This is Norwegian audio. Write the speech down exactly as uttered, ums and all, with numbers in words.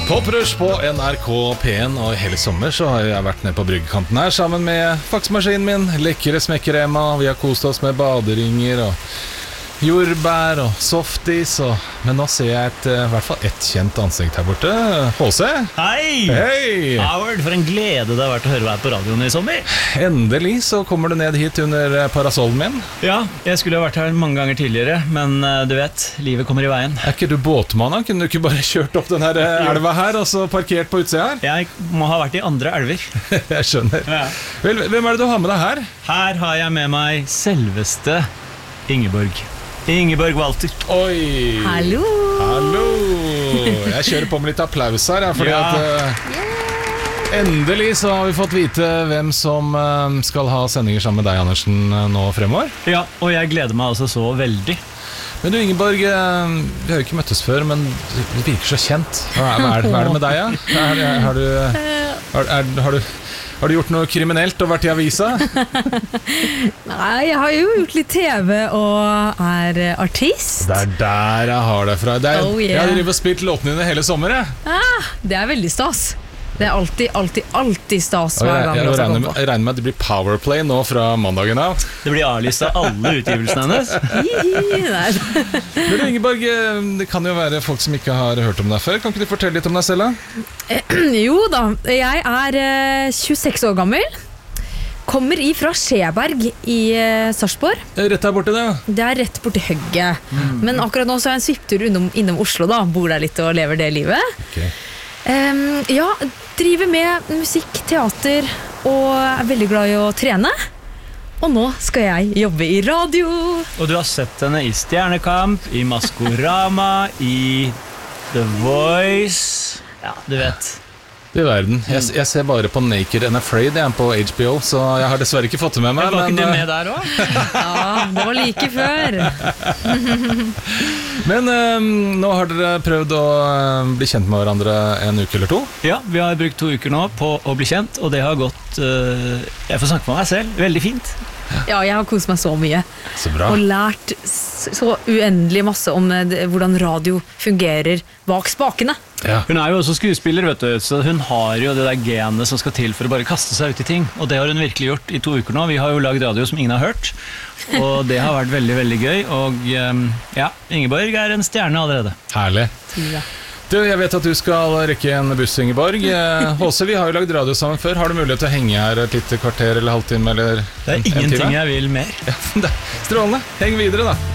Poprush på N R K P en, og hele sommer så har jeg vært ned på bryggekanten her sammen med faksmaskinen min, lekre smekkerema. Vi har kost oss med baderinger og jordbær og softis, og, men nå ser jeg et, i hvert fall ett kjent ansikt her borte. H C. Hei! Hei! Howard, for en glede det har vært å høre deg på radioen i sommer. Endelig så kommer du ned hit under parasollen min. Ja, jeg skulle ha vært her mange ganger tidligere, men uh, du vet, livet kommer i veien. Er ikke du båtmann da? Kunne du ikke bare kjørt opp den her elva her, og så parkert på utsida her? Jeg må ha vært i andre elver. Jeg skjønner. Ja. Vel, hvem er det du har med deg her? Her har jeg med meg selveste Ingeborg. Ingeborg Walter. Oi! Hallo! Hallo! Jeg kjører på med litt applaus her, fordi Ja. at uh, endelig så har vi fått vite hvem som uh, skal ha sendinger sammen med deg, Andersen, uh, nå fremover. Ja, og jeg gleder meg altså så veldig. Men du, Ingeborg, uh, vi har jo ikke møttes før, men du virker så kjent. Hva er, hva er, hva er det med deg, ja? Er, er, har, du, har, er, har du... Har du gjort noe kriminelt og vært i avisa? Nei, jeg har jo gjort litt T V og er artist. Det er der jeg har det fra. Det er, Oh, yeah. Jeg har drivet og spilt låtene dine hele sommer, jeg. Ah, det er veldig stas. Det er alltid, alltid, alltid stas Og hver jeg, gang jeg, låta regner kommer med, på. jeg regner med at det blir Powerplay nå fra mandagen av. Det blir A-lista alle utgivelsene hennes. Hihi, nei. Men du, Ingeborg, det kan jo være folk som ikke har hørt om deg før. Kan ikke du fortelle litt om deg selv, da? Jo da, jeg er eh, tjueseks år gammel. Kommer ifra Skjeberg i eh, Sarpsborg. Rett der borte, det. Det er rett borti hugget. Men akkurat nå så er jeg en svipptur innom, innom Oslo da. Bor der litt og lever det livet. Okay. Um, ja, driver med musikk, teater og er veldig glad i å trene. Og nå skal jeg jobbe i radio. Og du har sett henne i Stjernekamp, i Maskorama, i The Voice. Ja, du vet. I verden. Jeg, jeg ser bare på Naked and Afraid, jeg er på H B O, så jeg har dessverre ikke fått det med meg. Var ikke men, du med der også? Ja, det var like før. men um, nå har dere prøvd å um, bli kjent med hverandre en uke eller to. Ja, vi har brukt to uker nå på å bli kjent, og det har gått, uh, jeg får snakke med meg selv, veldig fint. Ja, jeg har kost meg så mye. Så bra. Og lært så uendelig masse om det, hvordan radio fungerer bak spakene. Ja. Hun er jo også skuespiller, vet du, så hun har jo det der genet som skal til for å bare kaste seg ut i ting. Og det har hun virkelig gjort i to uker nå. Vi har jo lagd radio som ingen har hørt, og det har vært veldig, veldig gøy. Og um, ja, Ingeborg er en stjerne allerede. Herlig. Ja. Du, jeg vet at du skal rekke en buss, Ingeborg. H C, vi har jo lagd radio sammen før. Har du mulighet til å henge her et lite kvarter eller halvtime eller Det er en, en ingenting time? jeg vil mer. Ja, det er strålende. Heng videre, da.